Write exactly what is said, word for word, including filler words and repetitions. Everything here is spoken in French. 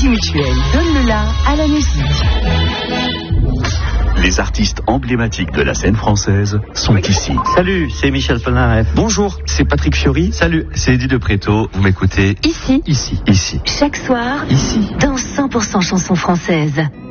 Crédit Mutuel donne le la à la musique. Les artistes emblématiques de la scène française sont ici. Salut, c'est Michel Polnareff. Bonjour, c'est Patrick Fiori. Salut, c'est Eddie de Préto. Vous m'écoutez Ici. Ici. Ici. Chaque soir. Ici. Dans cent pour cent chansons françaises.